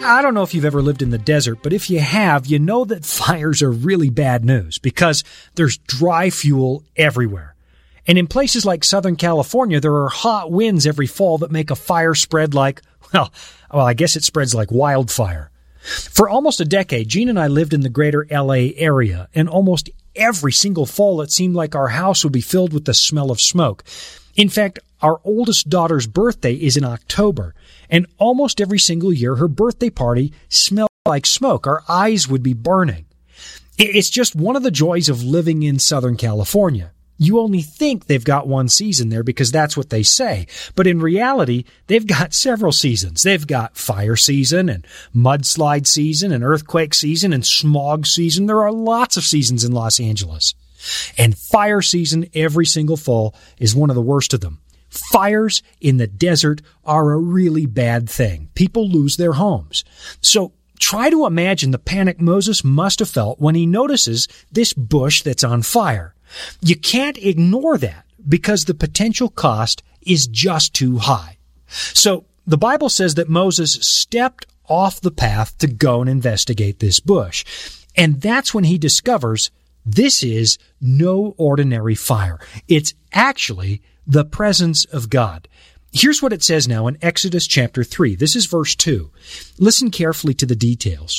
I don't know if you've ever lived in the desert, but if you have, you know that fires are really bad news because there's dry fuel everywhere. And in places like Southern California, there are hot winds every fall that make a fire spread like, well, I guess it spreads like wildfire. For almost a decade, Gene and I lived in the greater LA area, and almost every single fall it seemed like our house would be filled with the smell of smoke. In fact, our oldest daughter's birthday is in October, and almost every single year her birthday party smelled like smoke. Our eyes would be burning. It's just one of the joys of living in Southern California. You only think they've got one season there because that's what they say. But in reality, they've got several seasons. They've got fire season and mudslide season and earthquake season and smog season. There are lots of seasons in Los Angeles. And fire season every single fall is one of the worst of them. Fires in the desert are a really bad thing. People lose their homes. So try to imagine the panic Moses must have felt when he notices this bush that's on fire. You can't ignore that because the potential cost is just too high. So the Bible says that Moses stepped off the path to go and investigate this bush. And that's when he discovers this is no ordinary fire. It's actually the presence of God. Here's what it says now in Exodus chapter 3. This is verse 2. Listen carefully to the details.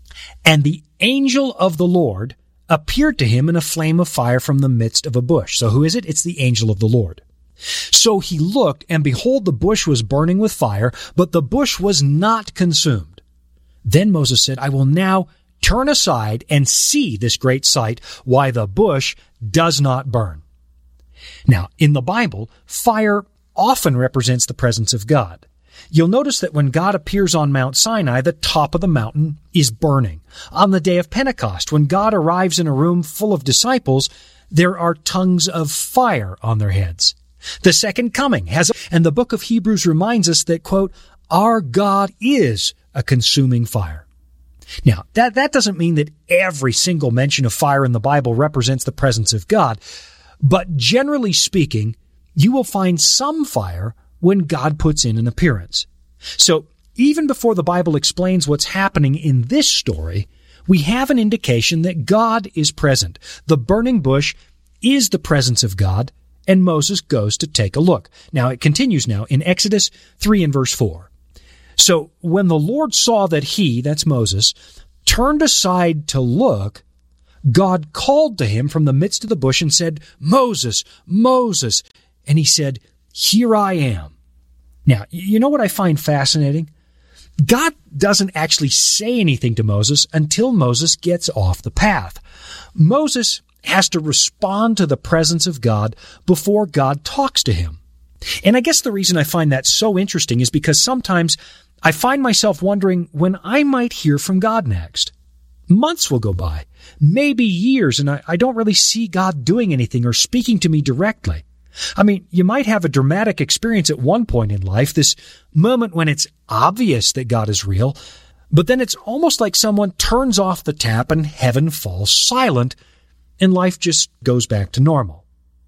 And the angel of the Lord appeared to him in a flame of fire from the midst of a bush. So who is it? It's the angel of the Lord. So he looked, and behold, the bush was burning with fire, but the bush was not consumed. Then Moses said, I will now turn aside and see this great sight, why the bush does not burn. Now, in the Bible, fire often represents the presence of God. You'll notice that when God appears on Mount Sinai, the top of the mountain is burning. On the day of Pentecost, when God arrives in a room full of disciples, there are tongues of fire on their heads. The second coming and the book of Hebrews reminds us that, quote, our God is a consuming fire. Now, that doesn't mean that every single mention of fire in the Bible represents the presence of God, but generally speaking, you will find some fire when God puts in an appearance. So even before the Bible explains what's happening in this story, we have an indication that God is present. The burning bush is the presence of God, and Moses goes to take a look. Now it continues now in Exodus 3 and verse 4. So when the Lord saw that he, that's Moses, turned aside to look, God called to him from the midst of the bush and said, Moses, Moses. And he said, here I am. Now, you know what I find fascinating? God doesn't actually say anything to Moses until Moses gets off the path. Moses has to respond to the presence of God before God talks to him. And I guess the reason I find that so interesting is because sometimes I find myself wondering when I might hear from God next. Months will go by, maybe years, and I don't really see God doing anything or speaking to me directly. I mean, you might have a dramatic experience at one point in life, this moment when it's obvious that God is real, but then it's almost like someone turns off the tap and heaven falls silent, and life just goes back to normal.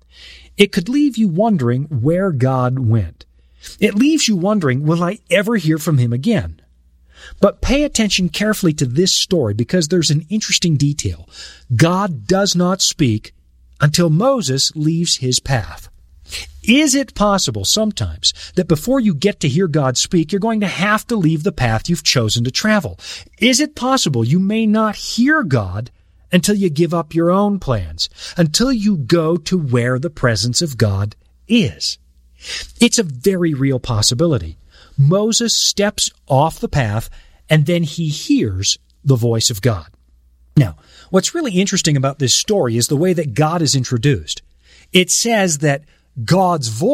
It could leave you wondering where God went. It leaves you wondering, will I ever hear from him again? But pay attention carefully to this story because there's an interesting detail. God does not speak until Moses leaves his path. Is it possible sometimes that before you get to hear God speak, you're going to have to leave the path you've chosen to travel? Is it possible you may not hear God until you give up your own plans, until you go to where the presence of God is? It's a very real possibility. Moses steps off the path and then he hears the voice of God. Now, what's really interesting about this story is the way that God is introduced. It says that God's voice